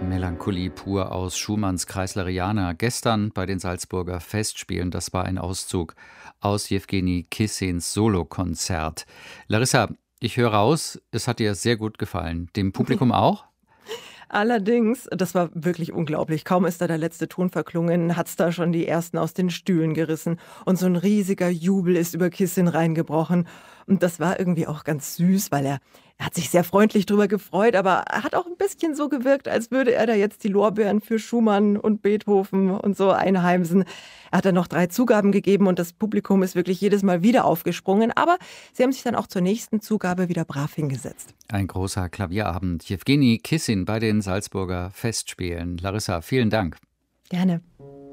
Melancholie pur aus Schumanns Kreisleriana. Gestern bei den Salzburger Festspielen, das war ein Auszug aus Jewgeni Kissins Solokonzert. Larissa, ich höre raus, es hat dir sehr gut gefallen. Dem Publikum auch? Allerdings, das war wirklich unglaublich. Kaum ist da der letzte Ton verklungen, hat's da schon die Ersten aus den Stühlen gerissen. Und so ein riesiger Jubel ist über Kissin reingebrochen. Und das war irgendwie auch ganz süß, weil er hat sich sehr freundlich drüber gefreut, aber er hat auch ein bisschen so gewirkt, als würde er da jetzt die Lorbeeren für Schumann und Beethoven und so einheimsen. Er hat dann noch 3 Zugaben gegeben und das Publikum ist wirklich jedes Mal wieder aufgesprungen. Aber sie haben sich dann auch zur nächsten Zugabe wieder brav hingesetzt. Ein großer Klavierabend. Jewgeni Kissin bei den Salzburger Festspielen. Larissa, vielen Dank. Gerne.